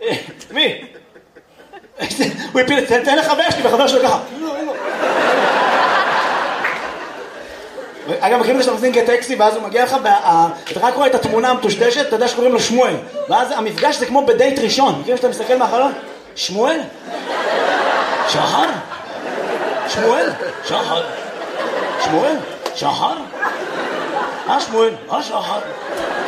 מי? הוא הפיל, תן לחבר שלי, וחבר שלו ככה. אגב, מכירים את זה שאתה מזמין טקסי, ואז הוא מגיע לך, אתה רק רואה את התמונה המטושטשת, אתה יודע שקוראים לו שמואל. ואז המפגש זה כמו בדייט ראשון. מכירים שאתה מסתכל מהחלון? שמואל? שחר? שמואל? שחר? שמואל? שחר? שמואל? שחר?